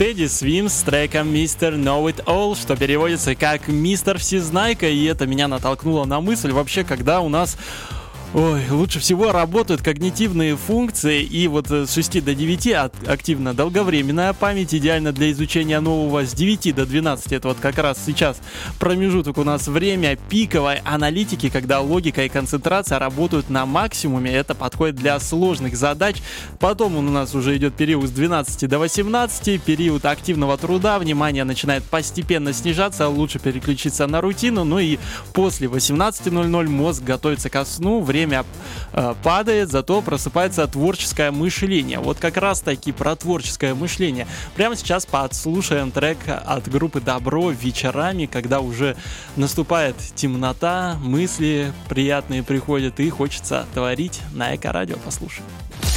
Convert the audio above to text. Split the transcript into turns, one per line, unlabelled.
Teddy Swims с треком Mr. Know It All, что переводится как «Мистер Всезнайка», и это меня натолкнуло на мысль вообще, когда у нас лучше всего работают когнитивные функции, и вот с 6 до 9 активно долговременная память, идеально для изучения нового. С 9 до 12 это вот как раз сейчас промежуток у нас время пиковой аналитики, когда логика и концентрация работают на максимуме. Это подходит для сложных задач. Потом у нас уже идет период с 12 до 18, период активного труда, внимание начинает постепенно снижаться, лучше переключиться на рутину. Ну и после 18:00 мозг готовится ко сну, время падает, зато просыпается творческое мышление. Вот как раз таки про творческое мышление. Прямо сейчас подслушаем трек от группы Добро «Вечерами», когда уже наступает темнота, мысли приятные приходят и хочется творить. На Эко-радио послушаем.